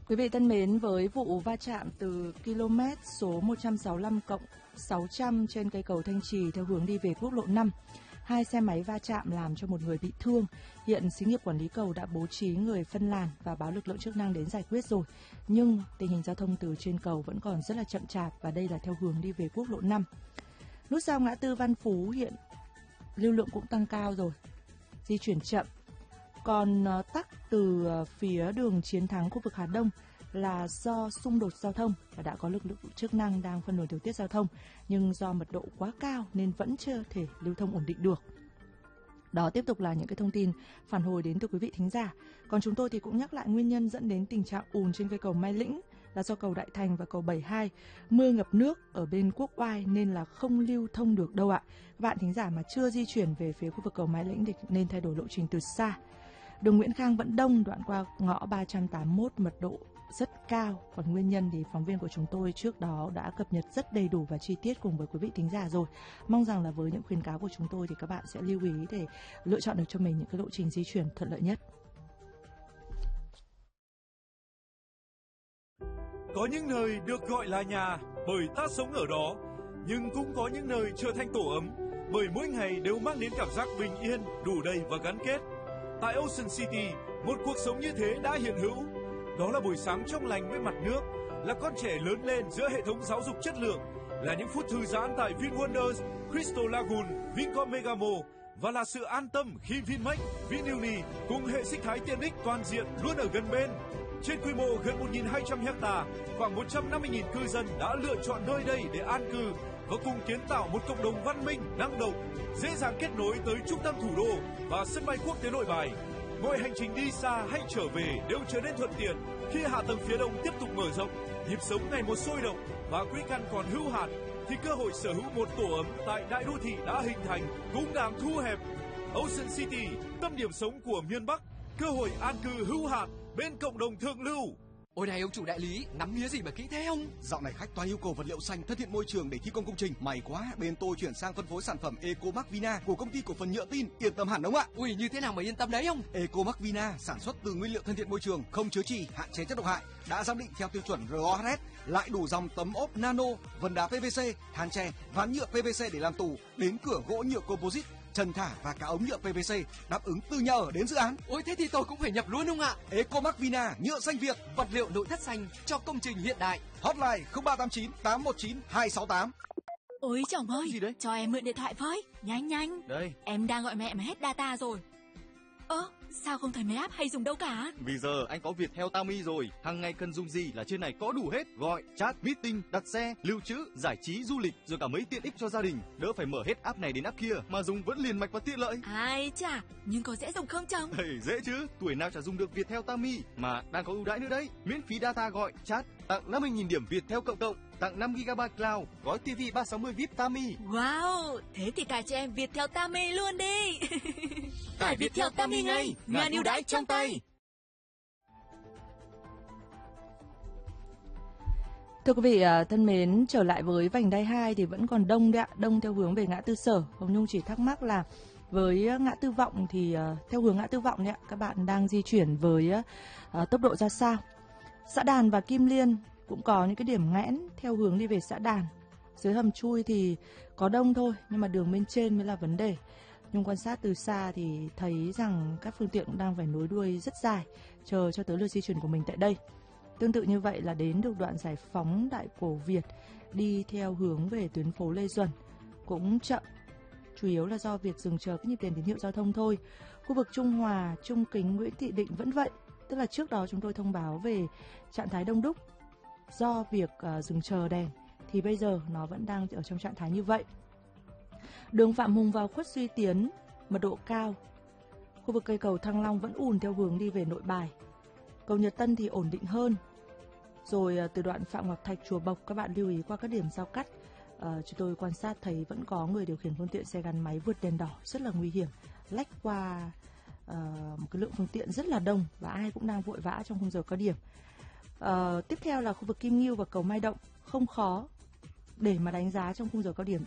Quý vị thân mến, với vụ va chạm từ km số 165+600 trên cây cầu Thanh Trì theo hướng đi về quốc lộ 5, hai xe máy va chạm làm cho một người bị thương. Hiện xí nghiệp quản lý cầu đã bố trí người phân làn và báo lực lượng chức năng đến giải quyết rồi. Nhưng tình hình giao thông từ trên cầu vẫn còn rất là chậm chạp và đây là theo hướng đi về quốc lộ 5. Nút giao ngã tư Văn Phú hiện lưu lượng cũng tăng cao rồi, di chuyển chậm. Còn tắc từ phía đường Chiến Thắng khu vực Hà Đông là do xung đột giao thông và đã có lực lượng chức năng đang phân luồng điều tiết giao thông, nhưng do mật độ quá cao nên vẫn chưa thể lưu thông ổn định được. Đó tiếp tục là những cái thông tin phản hồi đến từ quý vị thính giả. Còn chúng tôi thì cũng nhắc lại nguyên nhân dẫn đến tình trạng ùn trên cây cầu Mai Lĩnh là do cầu Đại Thành và cầu 72 mưa ngập nước ở bên Quốc Oai nên là không lưu thông được đâu ạ. Các bạn thính giả mà chưa di chuyển về phía khu vực cầu Mai Lĩnh thì nên thay đổi lộ trình từ xa. Đường Nguyễn Khang vẫn đông, đoạn qua ngõ 381 mật độ rất cao. Còn nguyên nhân thì phóng viên của chúng tôi trước đó đã cập nhật rất đầy đủ và chi tiết cùng với quý vị thính giả rồi. Mong rằng là với những khuyến cáo của chúng tôi thì các bạn sẽ lưu ý để lựa chọn được cho mình những cái lộ trình di chuyển thuận lợi nhất. Có những nơi được gọi là nhà bởi ta sống ở đó, nhưng cũng có những nơi trở thành tổ ấm bởi mỗi ngày đều mang đến cảm giác bình yên, đủ đầy và gắn kết. Tại Ocean City, một cuộc sống như thế đã hiện hữu. Đó là buổi sáng trong lành với mặt nước, là con trẻ lớn lên giữa hệ thống giáo dục chất lượng, là những phút thư giãn tại VinWonders, Crystal Lagoon, Vincom Megamo và là sự an tâm khi Vinmec, Vinuni cùng hệ sinh thái tiện ích toàn diện luôn ở gần bên. Trên quy mô gần 1.200 hectare, khoảng 150.000 cư dân đã lựa chọn nơi đây để an cư và cùng kiến tạo một cộng đồng văn minh, năng động, dễ dàng kết nối tới trung tâm thủ đô và sân bay quốc tế Nội Bài. Mọi hành trình đi xa hay trở về đều trở nên thuận tiện khi hạ tầng phía đông tiếp tục mở rộng, nhịp sống ngày một sôi động và quỹ căn còn hữu hạn thì cơ hội sở hữu một tổ ấm tại đại đô thị đã hình thành cũng đang thu hẹp. Ocean City, tâm điểm sống của miền Bắc, cơ hội an cư hữu hạn bên cộng đồng thượng lưu. Ôi này ông chủ đại lý, nắm mía gì mà kỹ thế ông? Dạo này khách toàn yêu cầu vật liệu xanh thân thiện môi trường để thi công công trình. May quá, bên tôi chuyển sang phân phối sản phẩm Ecomac Vina của công ty cổ phần nhựa tin, yên tâm hẳn ông ạ. Ui, như thế nào mà yên tâm đấy ông? Ecomac Vina sản xuất từ nguyên liệu thân thiện môi trường, không chứa chì, hạn chế chất độc hại, đã giám định theo tiêu chuẩn RoHS, lại đủ dòng tấm ốp nano, vân đá PVC, than tre, ván nhựa PVC để làm tủ, đến cửa gỗ nhựa composite, trần thả và cả ống nhựa PVC đáp ứng từ nhà ở đến dự án. Ôi thế thì tôi cũng phải nhập luôn ông ạ. Ecomac Vina, nhựa xanh Việt, vật liệu nội thất xanh cho công trình hiện đại. Hotline 0389 819 268. Ôi chồng ơi, gì đấy? cho em mượn điện thoại với, nhanh. Đây. Em đang gọi mẹ mà hết data rồi. Sao không thấy mấy app hay dùng đâu cả? Vì giờ anh có Viettel Tami rồi, hàng ngày cần dùng gì là trên này có đủ hết, gọi, chat, meeting, đặt xe, lưu trữ, giải trí, du lịch, rồi cả mấy tiện ích cho gia đình, đỡ phải mở hết app này đến app kia mà dùng vẫn liền mạch và tiện lợi. Ai chà, nhưng có dễ dùng không chồng? Dễ chứ, tuổi nào chả dùng được Viettel Tami mà đang có ưu đãi nữa đấy, miễn phí data gọi, chat, tặng 50.000 điểm Viettel cộng cộng, tặng 5 GB cloud, gói TV 360 VIP Tami. Wow, thế thì cài cho em Viettel Tami luôn đi. Tải Viettel Tami ngay, ngàn ưu đãi trong tay. Thưa quý vị thân mến, trở lại với vành đai 2 thì vẫn còn đông đấy ạ, đông theo hướng về ngã tư Sở. Hồng Nhung chỉ thắc mắc là với ngã tư Vọng thì theo hướng ngã tư Vọng đấy ạ, các bạn đang di chuyển với tốc độ ra sao? Xã Đàn và Kim Liên cũng có những cái điểm nghẽn theo hướng đi về xã Đàn. Dưới hầm chui thì có đông thôi, nhưng mà đường bên trên mới là vấn đề. Nhưng quan sát từ xa thì thấy rằng các phương tiện cũng đang phải nối đuôi rất dài, chờ cho tới lượt di chuyển của mình tại đây. Tương tự như vậy là đến được đoạn Giải Phóng Đại Cổ Việt đi theo hướng về tuyến phố Lê Duẩn cũng chậm, chủ yếu là do việc dừng chờ các nhịp đèn tín hiệu giao thông thôi. Khu vực Trung Hòa, Trung Kính, Nguyễn Thị Định vẫn vậy, tức là trước đó chúng tôi thông báo về trạng thái đông đúc do việc dừng chờ đèn thì bây giờ nó vẫn đang ở trong trạng thái như vậy. Đường Phạm Hùng vào Khuất Duy Tiến mật độ cao. Khu vực cây cầu Thăng Long vẫn ùn theo hướng đi về Nội Bài. Cầu Nhật Tân thì ổn định hơn. Rồi từ đoạn Phạm Ngọc Thạch Chùa Bộc các bạn lưu ý qua các điểm giao cắt. Chúng tôi quan sát thấy vẫn có người điều khiển phương tiện xe gắn máy vượt đèn đỏ rất là nguy hiểm, lách qua một cái lượng phương tiện rất là đông và ai cũng đang vội vã trong khung giờ cao điểm. Tiếp theo là khu vực Kim Ngưu và cầu Mai Động, không khó để mà đánh giá trong khung giờ cao điểm